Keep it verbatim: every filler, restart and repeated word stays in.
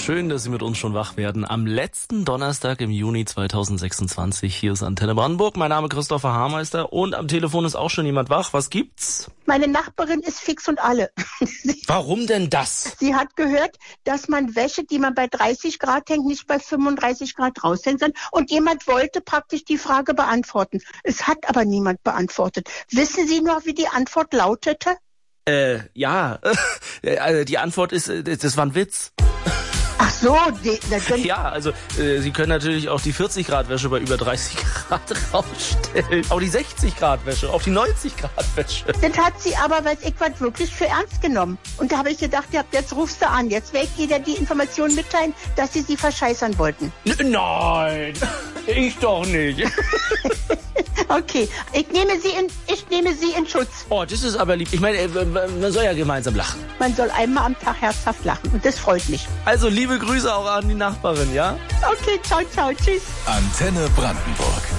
Schön, dass Sie mit uns schon wach werden. Am letzten Donnerstag im Juni zweitausendsechsundzwanzig. Hier ist Antenne Brandenburg. Mein Name ist Christopher Haarmeister und am Telefon ist auch schon jemand wach. Was gibt's? Meine Nachbarin ist fix und alle. Warum denn das? Sie hat gehört, dass man Wäsche, die man bei dreißig Grad hängt, nicht bei fünfunddreißig Grad raushängen soll. Und jemand wollte praktisch die Frage beantworten. Es hat aber niemand beantwortet. Wissen Sie noch, wie die Antwort lautete? Äh, ja. Also die Antwort ist, das war ein Witz. Ach so, die, das ja, also äh, Sie können natürlich auch die vierzig Grad Wäsche bei über dreißig Grad rausstellen. Auch die sechzig Grad Wäsche, auch die neunzig Grad Wäsche. Das hat sie aber, weiß ich was, wirklich für ernst genommen. Und da habe ich gedacht, ja, jetzt rufst du an. Jetzt werde ich ihr die Information mitteilen, dass sie sie verscheißern wollten. N- Nein, ich doch nicht. Okay, ich nehme sie in, ich nehme sie in Schutz. Oh, das ist aber lieb. Ich meine, man soll ja gemeinsam lachen. Man soll einmal am Tag herzhaft lachen und das freut mich. Also liebe Grüße auch an die Nachbarin, ja? Okay, ciao, ciao, tschüss. Antenne Brandenburg.